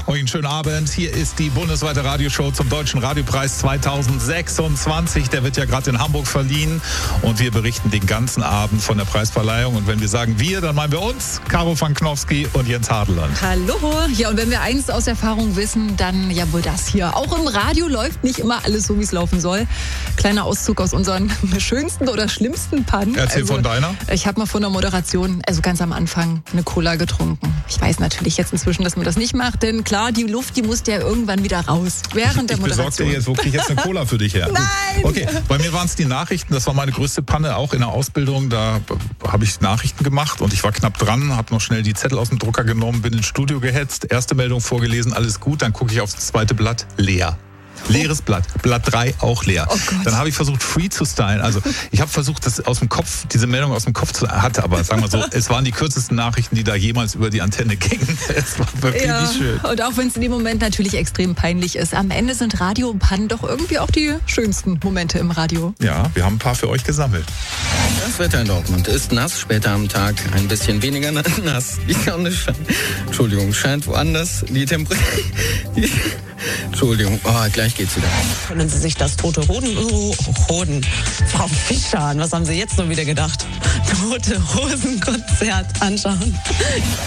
Einen schönen Abend. Hier ist die bundesweite Radioshow zum Deutschen Radiopreis 2026. Der wird ja gerade in Hamburg verliehen und wir berichten den ganzen Abend von der Preisverleihung. Und wenn wir sagen wir, dann meinen wir uns, Caro van Knofsky und Jens Hadeland. Hallo. Ja, und wenn wir eins aus Erfahrung wissen, dann ja wohl das hier. Auch im Radio läuft nicht immer alles so, wie es laufen soll. Kleiner Auszug aus unseren schönsten oder schlimmsten Pannen. Erzähl von deiner. Ich habe mal vor der Moderation, also ganz am Anfang, eine Cola getrunken. Ich weiß natürlich jetzt inzwischen, dass man das nicht macht, denn klar, die Luft, die musste ja irgendwann wieder raus. Während der Moderation. Ich besorge dir jetzt wirklich eine Cola für dich her. Nein! Okay, bei mir waren es die Nachrichten. Das war meine größte Panne, auch in der Ausbildung. Da habe ich Nachrichten gemacht und ich war knapp dran, habe noch schnell die Zettel aus dem Drucker genommen, bin ins Studio gehetzt, erste Meldung vorgelesen, alles gut. Dann gucke ich aufs zweite Blatt, leer. Leeres Blatt. Blatt 3 auch leer. Oh Gott. Dann habe ich versucht, free zu stylen. Also ich habe versucht, das aus dem Kopf, diese Meldung aus dem Kopf zu hatte, aber sagen wir so, es waren die kürzesten Nachrichten, die da jemals über die Antenne gingen. Es war wirklich nicht schön. Und auch wenn es in dem Moment natürlich extrem peinlich ist, am Ende sind Radiopannen doch irgendwie auch die schönsten Momente im Radio. Ja, wir haben ein paar für euch gesammelt. Das Wetter in Dortmund ist nass, später am Tag ein bisschen weniger nass. Die Sonne scheint woanders. Entschuldigung, gleich geht's wieder. Können Sie sich das tote Hoden, Frau Fischer, was haben Sie jetzt nur wieder gedacht? Tote Hosen-Konzert anschauen.